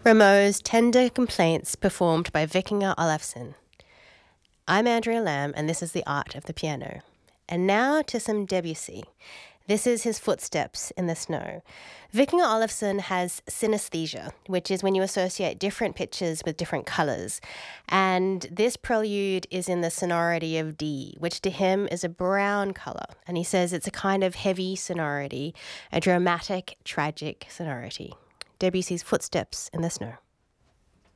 Rameau's Tender Complaints performed by Vikingur Olafsson. I'm Andrea Lamb and this is The Art of the Piano. And now to some Debussy. This is his Footsteps in the Snow. Vikingur Olafsson has synesthesia, which is when you associate different pitches with different colours. And this prelude is in the sonority of D, which to him is a brown colour. And he says it's a kind of heavy sonority, a dramatic, tragic sonority. Debussy's Footsteps in the Snow.